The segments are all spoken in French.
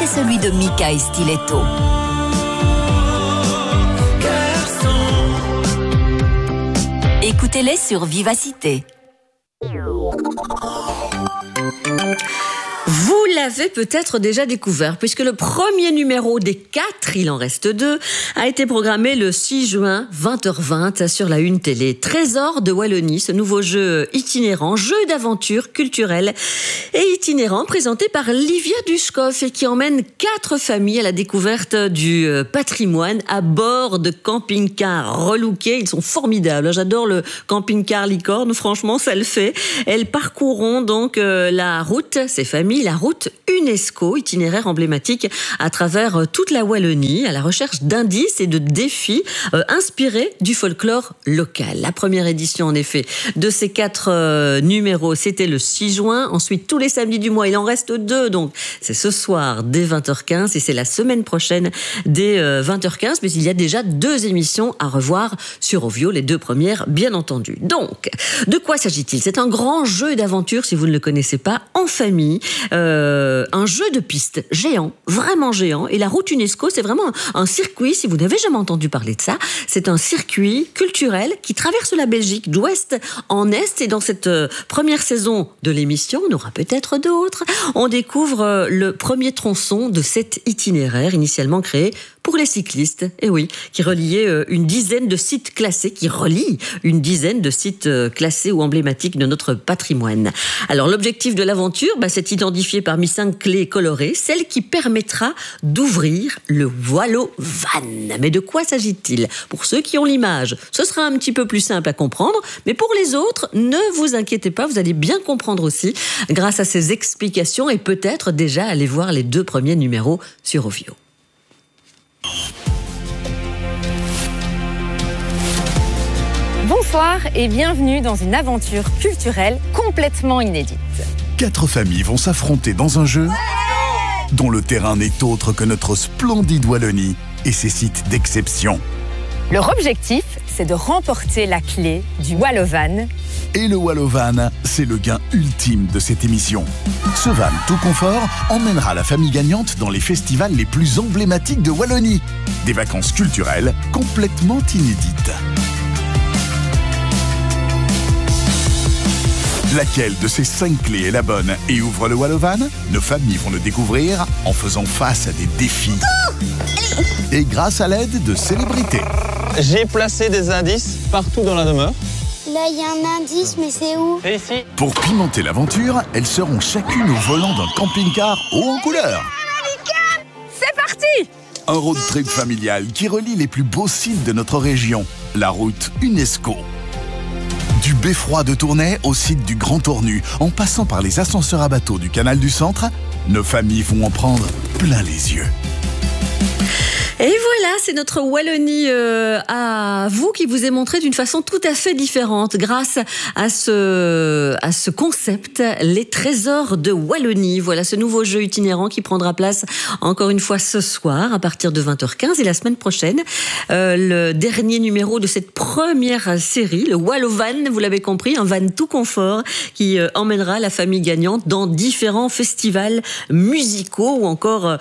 c'est celui de Mika et Stiletto. Écoutez-les sur Vivacité. Vous l'avez peut-être déjà découvert, puisque le premier numéro des 4, il en reste 2, a été programmé le 6 juin, 20h20, sur la Une Télé. Trésor de Wallonie, ce nouveau jeu itinérant, jeu d'aventure culturelle et itinérant, présenté par Livia Dushkov, et qui emmène 4 familles à la découverte du patrimoine à bord de camping-cars relookés. Ils sont formidables. J'adore le camping-car licorne, franchement, ça le fait. Elles parcourront donc la route, ces familles, la route UNESCO, itinéraire emblématique à travers toute la Wallonie, à la recherche d'indices et de défis inspirés du folklore local. La première édition, en effet, de ces 4 numéros, c'était le 6 juin. Ensuite, tous les samedis du mois, il en reste 2, donc c'est ce soir dès 20h15 et c'est la semaine prochaine dès 20h15. Mais il y a déjà 2 émissions à revoir sur Ovio, les 2 premières, bien entendu. Donc, de quoi s'agit-il? C'est un grand jeu d'aventure, si vous ne le connaissez pas, en famille. Un jeu de piste géant, vraiment géant. Et la route UNESCO, c'est vraiment un circuit, si vous n'avez jamais entendu parler de ça, c'est un circuit culturel qui traverse la Belgique d'ouest en est. Et dans cette première saison de l'émission, on aura peut-être d'autres, on découvre le premier tronçon de cet itinéraire initialement créé pour les cyclistes, et oui, qui reliait une dizaine de sites classés, ou emblématiques de notre patrimoine. Alors l'objectif de l'aventure, c'est identifier parmi 5 clés colorées, celle qui permettra d'ouvrir le Wallo-Van. Mais de quoi s'agit-il? Pour ceux qui ont l'image, ce sera un petit peu plus simple à comprendre, mais pour les autres, ne vous inquiétez pas, vous allez bien comprendre aussi grâce à ces explications et peut-être déjà aller voir les 2 premiers numéros sur Ovio. Bonsoir et bienvenue dans une aventure culturelle complètement inédite. 4 familles vont s'affronter dans un jeu dont le terrain n'est autre que notre splendide Wallonie et ses sites d'exception. Leur objectif, c'est de remporter la clé du Wallo-Van. Et le Wallo-Van, c'est le gain ultime de cette émission. Ce van tout confort emmènera la famille gagnante dans les festivals les plus emblématiques de Wallonie. Des vacances culturelles complètement inédites. Laquelle de ces 5 clés est la bonne et ouvre le Wallo-Van? Nos familles vont le découvrir en faisant face à des défis. Et grâce à l'aide de célébrités. J'ai placé des indices partout dans la demeure. Là, il y a un indice, mais c'est où? C'est ici. Pour pimenter l'aventure, elles seront chacune au volant d'un camping-car haut en couleur. C'est parti! Un road trip familial qui relie les plus beaux sites de notre région, la route UNESCO. Du beffroi de Tournai au site du Grand Tornu, en passant par les ascenseurs à bateau du canal du Centre, nos familles vont en prendre plein les yeux. Et voilà, c'est notre Wallonie à vous qui vous est montré d'une façon tout à fait différente grâce à ce concept, les trésors de Wallonie. Voilà ce nouveau jeu itinérant qui prendra place encore une fois ce soir à partir de 20h15 et la semaine prochaine. Le dernier numéro de cette première série, le Wallo-Van, vous l'avez compris, un van tout confort qui emmènera la famille gagnante dans différents festivals musicaux ou encore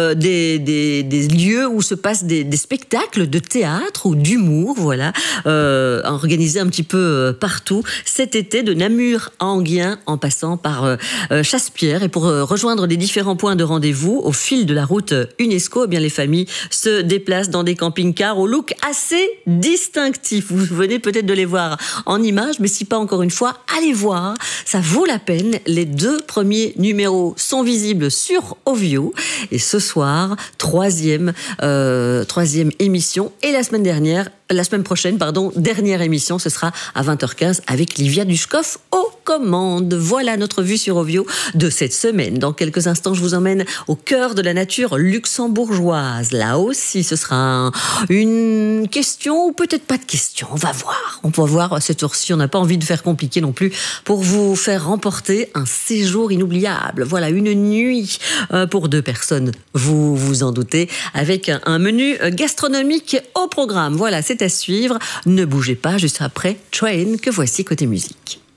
des lieux où se passent des spectacles de théâtre ou d'humour, voilà, organisés un petit peu partout cet été, de Namur à Enghien en passant par Chassepierre. Et pour rejoindre les différents points de rendez-vous au fil de la route UNESCO, eh bien les familles se déplacent dans des camping-cars au look assez distinctif. Vous venez peut-être de les voir en images, mais si pas encore une fois, allez voir, ça vaut la peine. Les 2 premiers numéros sont visibles sur Ovio et ce soir, troisième émission, et la semaine prochaine, dernière émission, ce sera à 20h15 avec Livia Dushkov aux commandes. Voilà notre vue sur Ovio de cette semaine. Dans quelques instants, je vous emmène au cœur de la nature luxembourgeoise. Là aussi, ce sera une question ou peut-être pas de question. On va voir cette heure-ci. On n'a pas envie de faire compliqué non plus pour vous faire remporter un séjour inoubliable. Voilà, une nuit pour 2 personnes, vous vous en doutez, avec un menu gastronomique au programme. Voilà, c'est à suivre. Ne bougez pas, juste après Train, que voici côté musique.